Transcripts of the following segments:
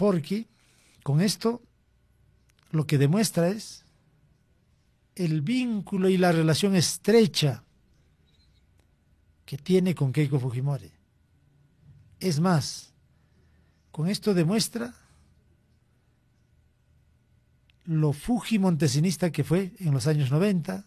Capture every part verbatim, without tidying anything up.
porque con esto lo que demuestra es el vínculo y la relación estrecha que tiene con Keiko Fujimori. Es más, con esto demuestra lo fujimontesinista que fue en los años noventa,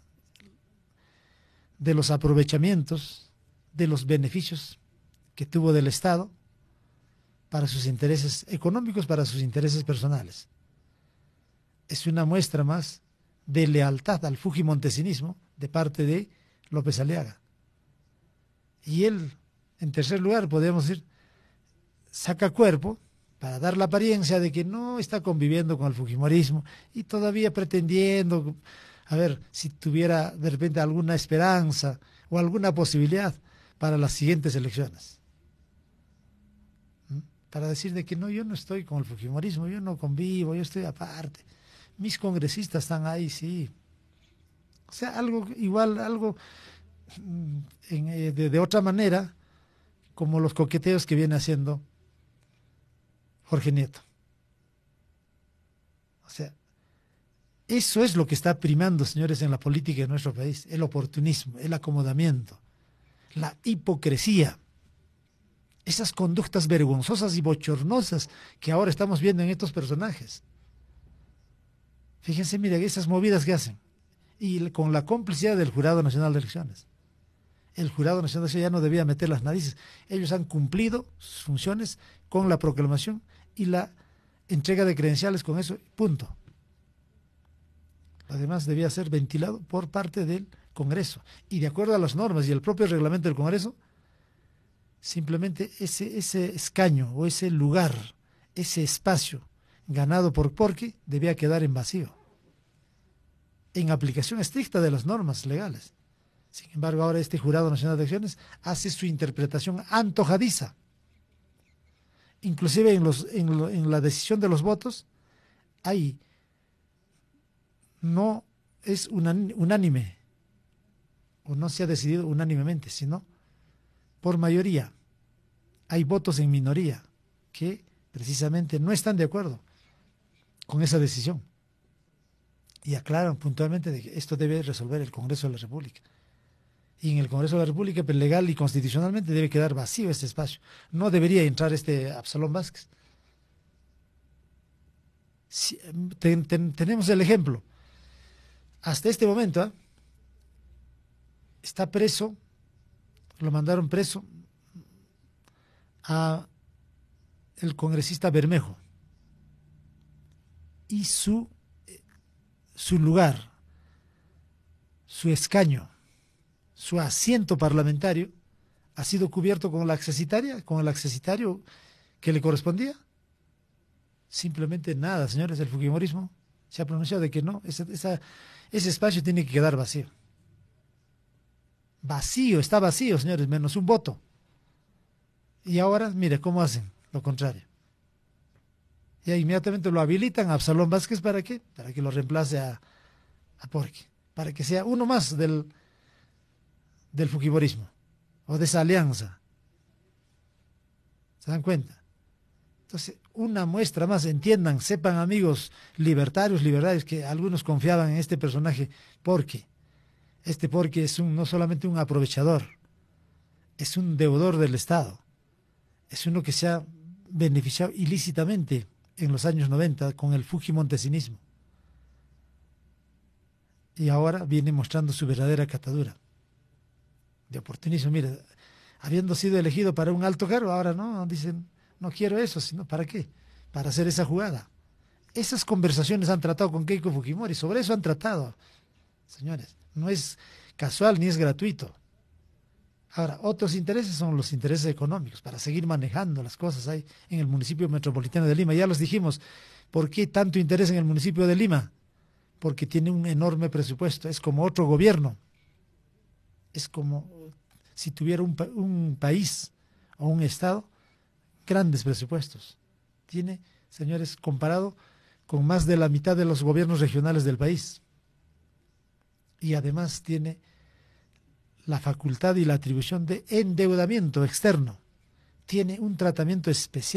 de los aprovechamientos, de los beneficios que tuvo del Estado para sus intereses económicos, para sus intereses personales. Es una muestra más de lealtad al fujimontesinismo de parte de López Aliaga. Y él, en tercer lugar, podemos decir, saca cuerpo para dar la apariencia de que no está conviviendo con el fujimorismo y todavía pretendiendo, a ver, si tuviera de repente alguna esperanza o alguna posibilidad para las siguientes elecciones. ¿Mm? Para decir de que no, yo no estoy con el fujimorismo, yo no convivo, yo estoy aparte. Mis congresistas están ahí, sí. O sea, algo igual, algo en, eh, de, de otra manera, como los coqueteos que viene haciendo Jorge Nieto. O sea, eso es lo que está primando, señores, en la política de nuestro país, el oportunismo, el acomodamiento, la hipocresía, esas conductas vergonzosas y bochornosas que ahora estamos viendo en estos personajes. Fíjense, miren, esas movidas que hacen, y con la complicidad del Jurado Nacional de Elecciones. El Jurado Nacional de Elecciones ya no debía meter las narices. Ellos han cumplido sus funciones con la proclamación y la entrega de credenciales con eso, punto. Además debía ser ventilado por parte del Congreso. Y de acuerdo a las normas y el propio reglamento del Congreso, simplemente ese, ese escaño o ese lugar, ese espacio ganado por Porqui debía quedar en vacío, en aplicación estricta de las normas legales. Sin embargo, ahora este Jurado Nacional de Elecciones hace su interpretación antojadiza. Inclusive en, los, en, lo, en la decisión de los votos, hay, no es unánime, o no se ha decidido unánimemente, sino por mayoría. Hay votos en minoría que precisamente no están de acuerdo con esa decisión. Y aclaran puntualmente de que esto debe resolver el Congreso de la República. Y en el Congreso de la República, pues, legal y constitucionalmente, debe quedar vacío este espacio. No debería entrar este Absalón Vázquez. Si, ten, ten, tenemos el ejemplo. Hasta este momento, ¿eh? está preso, lo mandaron preso a el congresista Bermejo. Y su, su lugar, su escaño, su asiento parlamentario ha sido cubierto con la accesitaria, con el accesitario que le correspondía. Simplemente nada, señores, el fujimorismo se ha pronunciado de que no, ese, esa, ese espacio tiene que quedar vacío. Vacío, está vacío, señores, menos un voto. Y ahora, mire cómo hacen lo contrario. Y inmediatamente lo habilitan a Absalón Vázquez, ¿para qué? Para que lo reemplace a, a Porqui, para que sea uno más del, del fujimorismo, o de esa alianza. ¿Se dan cuenta? Entonces, una muestra más, entiendan, sepan, amigos libertarios, libertarios, que algunos confiaban en este personaje, porque este Porqui es un, no solamente un aprovechador, es un deudor del Estado, es uno que se ha beneficiado ilícitamente en los años noventa con el fujimontesinismo. Y ahora viene mostrando su verdadera catadura de oportunismo. Mire, habiendo sido elegido para un alto cargo, ahora no, dicen, no quiero eso, sino ¿para qué? Para hacer esa jugada. Esas conversaciones han tratado con Keiko Fujimori, sobre eso han tratado, señores. No es casual ni es gratuito. Ahora, otros intereses son los intereses económicos, para seguir manejando las cosas ahí en el municipio metropolitano de Lima. Ya los dijimos, ¿por qué tanto interés en el municipio de Lima? Porque tiene un enorme presupuesto, es como otro gobierno. Es como si tuviera un, un país o un estado, grandes presupuestos. Tiene, señores, comparado con más de la mitad de los gobiernos regionales del país. Y además tiene la facultad y la atribución de endeudamiento externo. Tiene un tratamiento especial